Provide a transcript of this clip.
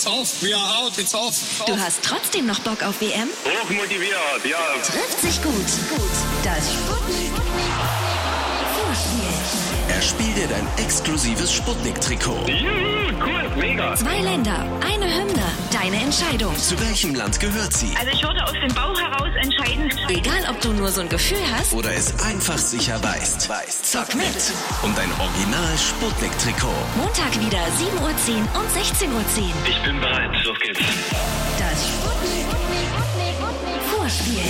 It's off. We are out. It's off. Du hast trotzdem noch Bock auf WM? Hochmotiviert, ja. Trifft sich gut. Das Sputnik Vorspiel. Erspiel dir dein exklusives Sputnik-Trikot. Juhu, cool, mega. 2 Länder, eine Hymne, deine Entscheidung. Zu welchem Land gehört sie? Also ich würde aus dem Bauch heraus entscheiden. Egal, ob du nur so ein Gefühl hast Oder es einfach sicher weißt. Zock mit. Um dein Original Sputnik-Trikot. Montag wieder 7:10 Uhr und 16:10 Uhr. Ich bin bereit, los geht's. Das Sputnik Vorspiel.